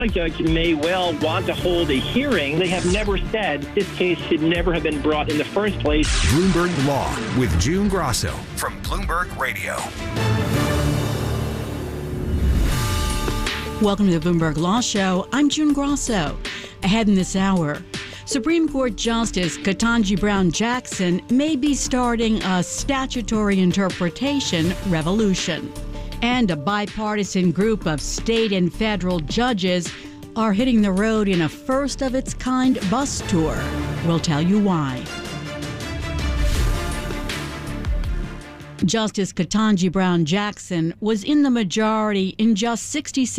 A judge may well want to hold a hearing. They have never said this case should never have been brought in the first place. Bloomberg Law with June Grosso from Bloomberg Radio. Welcome to the Bloomberg Law Show. I'm June Grosso. Ahead in this hour, Supreme Court Justice Ketanji Brown Jackson may be starting a statutory interpretation revolution. And a bipartisan group of state and federal judges are hitting the road in a first-of-its-kind bus tour. We'll tell you why. Justice Ketanji Brown Jackson was in the majority in just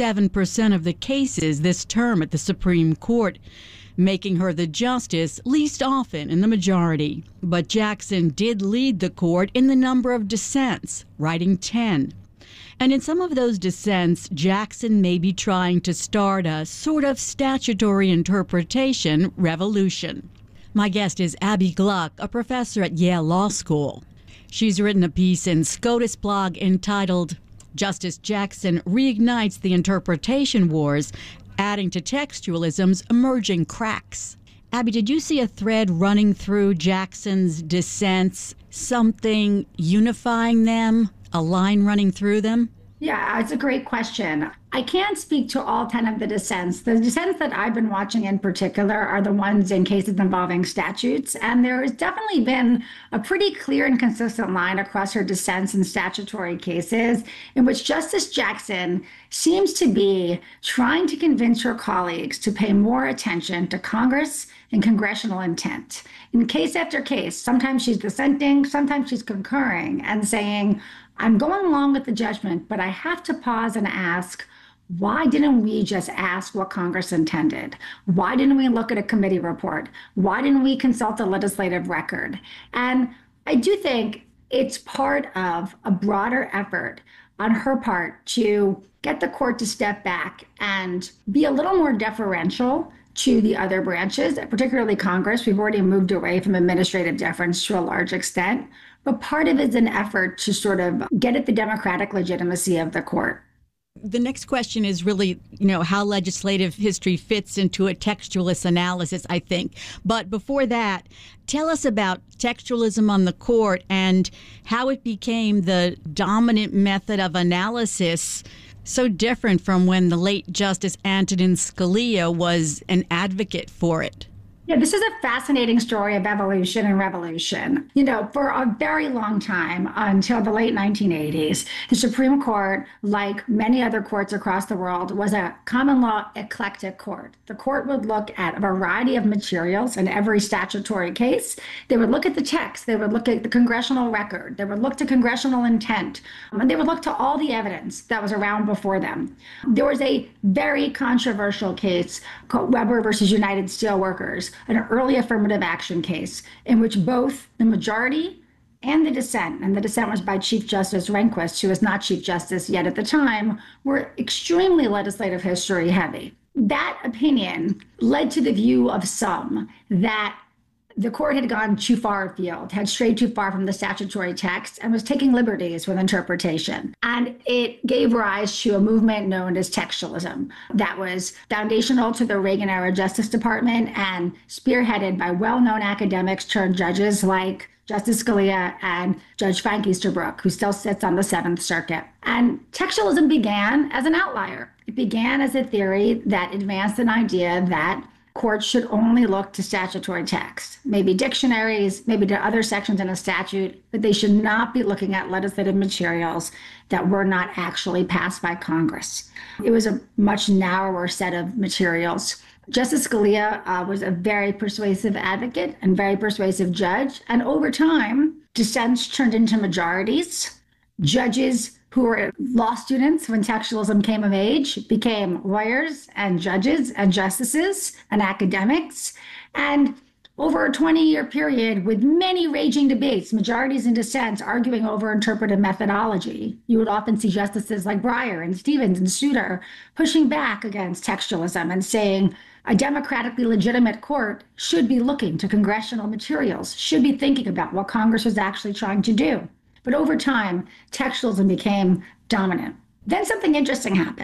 67% of the cases this term at the Supreme Court, making her the justice least often in the majority. But Jackson did lead the court in the number of dissents, writing 10. And in some of those dissents, Jackson may be trying to start a sort of statutory interpretation revolution. My guest is Abby Gluck, a professor at Yale Law School. She's written a piece in SCOTUS blog entitled Justice Jackson Reignites the Interpretation Wars, adding to textualism's emerging cracks. Abby, did you see a thread running through Jackson's dissents, something unifying them? A line running through them? Yeah, it's a great question. I can't speak to all 10 of the dissents. The dissents that I've been watching in particular are the ones in cases involving statutes. And there has definitely been a pretty clear and consistent line across her dissents in statutory cases in which Justice Jackson seems to be trying to convince her colleagues to pay more attention to Congress and congressional intent. In case after case, sometimes she's dissenting, sometimes she's concurring and saying, I'm going along with the judgment, but I have to pause and ask, why didn't we just ask what Congress intended? Why didn't we look at a committee report? Why didn't we consult a legislative record? And I do think it's part of a broader effort on her part to get the court to step back and be a little more deferential to the other branches, particularly Congress. We've already moved away from administrative deference to a large extent. But part of it is an effort to sort of get at the democratic legitimacy of the court. The next question is really, how legislative history fits into a textualist analysis, I think. But before that, tell us about textualism on the court and how it became the dominant method of analysis, so different from when the late Justice Antonin Scalia was an advocate for it. Yeah, this is a fascinating story of evolution and revolution. For a very long time, until the late 1980s, the Supreme Court, like many other courts across the world, was a common law eclectic court. The court would look at a variety of materials in every statutory case. They would look at the text. They would look at the congressional record. They would look to congressional intent. And they would look to all the evidence that was around before them. There was a very controversial case called Weber versus United Steelworkers, an early affirmative action case in which both the majority and the dissent was by Chief Justice Rehnquist, who was not Chief Justice yet at the time, were extremely legislative history heavy. That opinion led to the view of some that the court had gone too far afield, had strayed too far from the statutory text, and was taking liberties with interpretation. And it gave rise to a movement known as textualism that was foundational to the Reagan-era Justice Department and spearheaded by well-known academics turned judges like Justice Scalia and Judge Frank Easterbrook, who still sits on the Seventh Circuit. And textualism began as an outlier. It began as a theory that advanced an idea that courts should only look to statutory text, maybe dictionaries, maybe to other sections in a statute, but they should not be looking at legislative materials that were not actually passed by Congress. It was a much narrower set of materials. Justice Scalia was a very persuasive advocate and very persuasive judge, and over time, dissents turned into majorities. Judges who were law students when textualism came of age became lawyers and judges and justices and academics. And over a 20-year period with many raging debates, majorities and dissents arguing over interpretive methodology, you would often see justices like Breyer and Stevens and Souter pushing back against textualism and saying a democratically legitimate court should be looking to congressional materials, should be thinking about what Congress was actually trying to do. But over time, textualism became dominant. Then something interesting happened.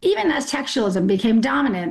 Even as textualism became dominant